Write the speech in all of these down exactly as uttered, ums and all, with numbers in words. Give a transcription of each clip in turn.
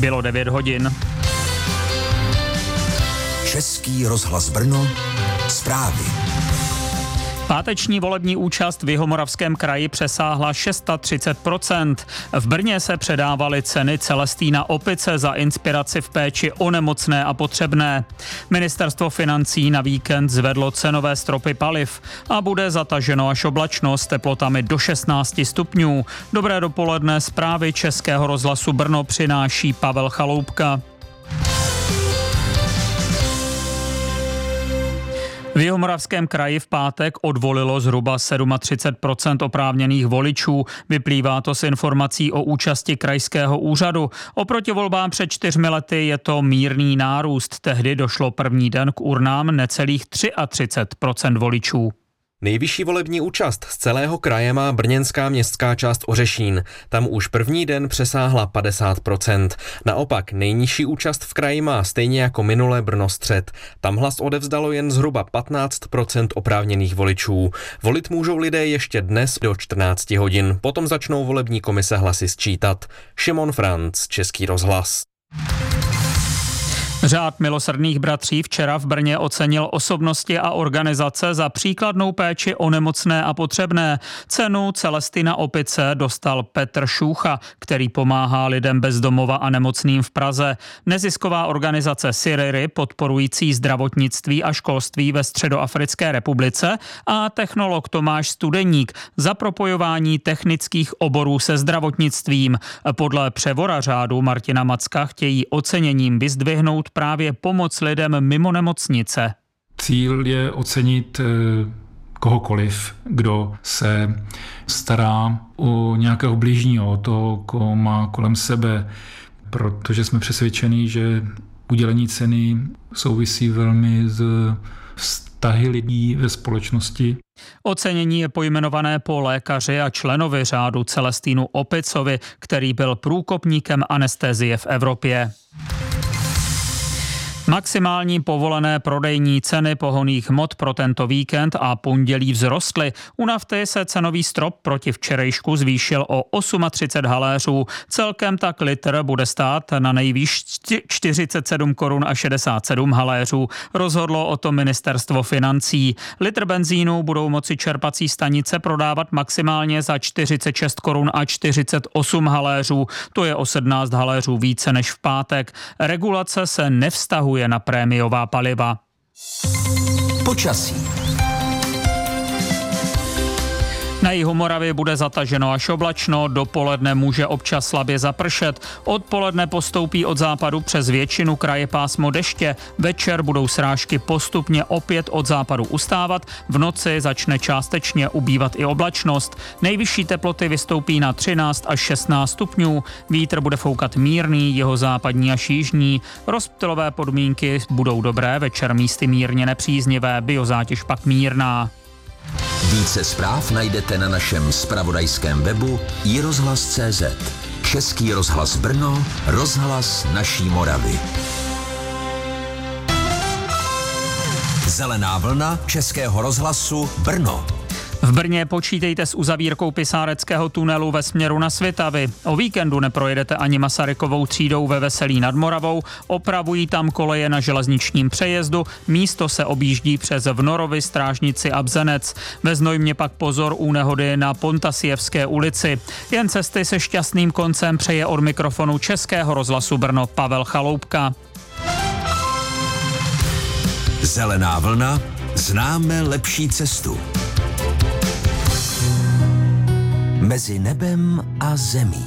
Bylo devět hodin. Český rozhlas Brno, zprávy. Páteční volební účast v Jihomoravském kraji přesáhla třicet šest procent. V Brně se předávaly ceny Celestína Opice za inspiraci v péči o nemocné a potřebné. Ministerstvo financí na víkend zvedlo cenové stropy paliv a bude zataženo až oblačno s teplotami do šestnáct stupňů. Dobré dopoledne, zprávy Českého rozhlasu Brno přináší Pavel Chaloupka. V Jihomoravském kraji v pátek odvolilo zhruba třicet sedm procent oprávněných voličů. Vyplývá to z informací o účasti krajského úřadu. Oproti volbám před čtyřmi lety je to mírný nárůst. Tehdy došlo první den k urnám necelých třicet tři procent voličů. Nejvyšší volební účast z celého kraje má brněnská městská část Ořešín. Tam už první den přesáhla padesát procent. Naopak nejnižší účast v kraji má stejně jako minulé Brno střed. Tam hlas odevzdalo jen zhruba patnáct procent oprávněných voličů. Volit můžou lidé ještě dnes do čtrnáct hodin. Potom začnou volební komise hlasy sčítat. Šimon Franc, Český rozhlas. Řád milosrdných bratří včera v Brně ocenil osobnosti a organizace za příkladnou péči o nemocné a potřebné. Cenu Celestina Opice dostal Petr Šúcha, který pomáhá lidem bez domova a nemocným v Praze. Nezisková organizace Siriry, podporující zdravotnictví a školství ve Středoafrické republice, a technolog Tomáš Studeník za propojování technických oborů se zdravotnictvím. Podle převora řádu Martina Macka chtějí oceněním vyzdvihnout právě pomoc lidem mimo nemocnice. Cíl je ocenit kohokoliv, kdo se stará o nějakého bližního, o toho, koho má kolem sebe, protože jsme přesvědčeni, že udělení ceny souvisí velmi s vztahy lidí ve společnosti. Ocenění je pojmenované po lékaři a členovi řádu Celestínu Opicovi, který byl průkopníkem anestezie v Evropě. Maximální povolené prodejní ceny pohonných hmot pro tento víkend a pondělí vzrostly. U nafty se cenový strop proti včerejšku zvýšil o třicet osm haléřů. Celkem tak litr bude stát na nejvýš čtyřicet sedm korun a šedesát sedm haléřů. Rozhodlo o tom ministerstvo financí. Litr benzínu budou moci čerpací stanice prodávat maximálně za čtyřicet šest korun a čtyřicet osm haléřů. To je o sedmnáct haléřů více než v pátek. Regulace se nevztahuje na prémiová paliva. Počasí. Na jihu Moravy bude zataženo až oblačno, dopoledne může občas slabě zapršet. Odpoledne postoupí od západu přes většinu kraje pásmo deště. Večer budou srážky postupně opět od západu ustávat. V noci začne částečně ubývat i oblačnost. Nejvyšší teploty vystoupí na třináct až šestnáct stupňů. Vítr bude foukat mírný, jihozápadní až jižní. Rozptylové podmínky budou dobré, večer místy mírně nepříznivé, biozátěž pak mírná. Více zpráv najdete na našem zpravodajském webu i rozhlas tečka cé zet. Český rozhlas Brno, rozhlas naší Moravy. Zelená vlna Českého rozhlasu Brno. V Brně počítejte s uzavírkou Pisáreckého tunelu ve směru na Svitavy. O víkendu neprojedete ani Masarykovou třídou ve Veselí nad Moravou, opravují tam koleje na železničním přejezdu, místo se objíždí přes Vnorovy, Strážnici a Bzenec. Ve Znojmě pak pozor u nehody na Pontasijevské ulici. Jen cesty se šťastným koncem přeje od mikrofonu Českého rozhlasu Brno Pavel Chaloupka. Zelená vlna, známe lepší cestu. Mezi nebem a zemí.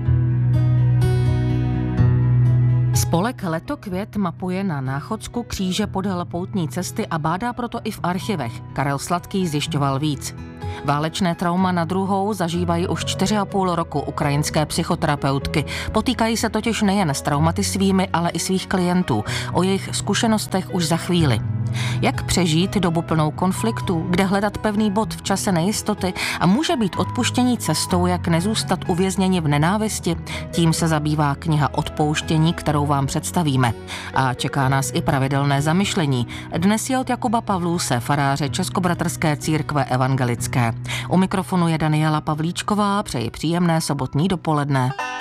Spolek Letokvět mapuje na Náchodsku kříže podél poutní cesty a bádá proto i v archivech. Karel Sladký zjišťoval víc. Válečné trauma na druhou zažívají už čtyři a půl roku ukrajinské psychoterapeutky. Potýkají se totiž nejen s traumaty svými, ale i svých klientů. O jejich zkušenostech už za chvíli. Jak přežít dobu plnou konfliktu, kde hledat pevný bod v čase nejistoty a může být odpuštění cestou, jak nezůstat uvězněni v nenávisti? Tím se zabývá kniha Odpouštění, kterou vám představíme. A čeká nás i pravidelné zamyšlení. Dnes je od Jakuba Pavlůse, faráře Českobratrské církve evangelické. U mikrofonu je Daniela Pavlíčková, přeji příjemné sobotní dopoledne.